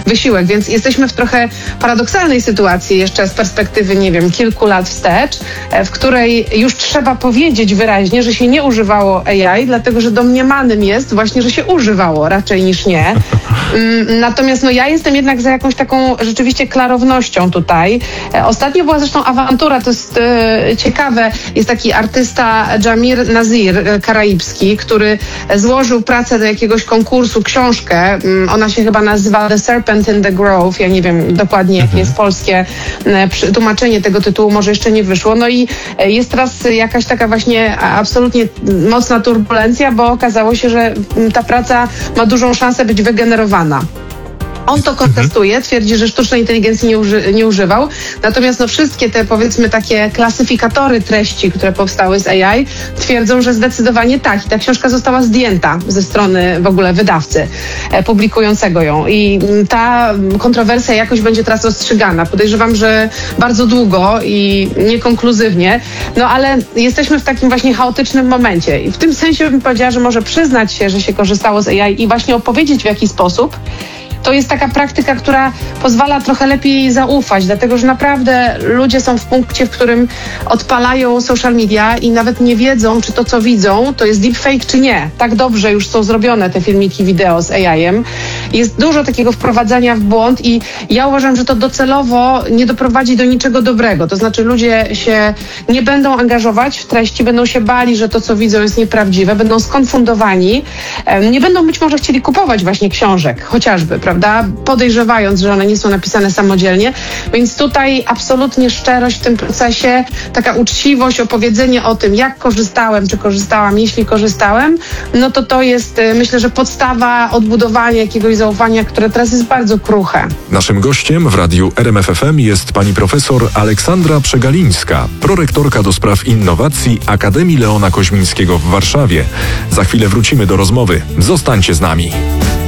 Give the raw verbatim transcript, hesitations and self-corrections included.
wysiłek, więc jesteśmy w trochę paradoksalnej sytuacji jeszcze z perspektywy, nie wiem, kilku lat wstecz, w której już trzeba powiedzieć wyraźnie, że się nie używało A I, dlatego że domniemanym jest właśnie, że się używało raczej niż nie. Natomiast no, ja jestem jednak za jakąś taką rzeczywiście klarownością tutaj. Ostatnio była zresztą awantura, to jest e, ciekawe, jest taki artysta Jamir Nazir, e, karaibski, który złożył pracę do jakiegoś konkursu, książkę, ona się chyba nazywa The Serpent in the Grove, ja nie wiem dokładnie jakie jest polskie e, tłumaczenie tego tytułu, może jeszcze nie wyszło. No i e, jest teraz jakaś taka właśnie absolutnie mocna turbulencja, bo okazało się, że ta praca ma dużą szansę być wygenerowana. On to kontestuje, twierdzi, że sztucznej inteligencji nie, uży, nie używał. Natomiast no, wszystkie te, powiedzmy, takie klasyfikatory treści, które powstały z A I, twierdzą, że zdecydowanie tak. I ta książka została zdjęta ze strony w ogóle wydawcy e, publikującego ją. I ta kontrowersja jakoś będzie teraz rozstrzygana. Podejrzewam, że bardzo długo i niekonkluzywnie. No ale jesteśmy w takim właśnie chaotycznym momencie. I w tym sensie bym powiedziała, że może przyznać się, że się korzystało z A I i właśnie opowiedzieć w jaki sposób. To jest taka praktyka, która pozwala trochę lepiej zaufać, dlatego że naprawdę ludzie są w punkcie, w którym odpalają social media i nawet nie wiedzą, czy to, co widzą, to jest deepfake, czy nie. Tak dobrze już są zrobione te filmiki wideo z A I-em. Jest dużo takiego wprowadzania w błąd i ja uważam, że to docelowo nie doprowadzi do niczego dobrego. To znaczy ludzie się nie będą angażować w treści, będą się bali, że to, co widzą, jest nieprawdziwe, będą skonfundowani, nie będą być może chcieli kupować właśnie książek, chociażby, prawda? Podejrzewając, że one nie są napisane samodzielnie. Więc tutaj absolutnie szczerość w tym procesie, taka uczciwość, opowiedzenie o tym, jak korzystałem, czy korzystałam, jeśli korzystałem, no to to jest, myślę, że podstawa odbudowania jakiegoś zaufania, które teraz jest bardzo kruche. Naszym gościem w radiu R M F F M jest pani profesor Aleksandra Przegalińska, prorektorka do spraw innowacji Akademii Leona Koźmińskiego w Warszawie. Za chwilę wrócimy do rozmowy. Zostańcie z nami.